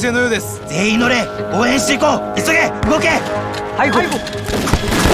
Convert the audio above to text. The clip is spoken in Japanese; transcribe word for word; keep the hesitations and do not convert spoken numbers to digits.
勢のようです。 全員乗れ、応援していこう。急げ、動け。 はい、はい。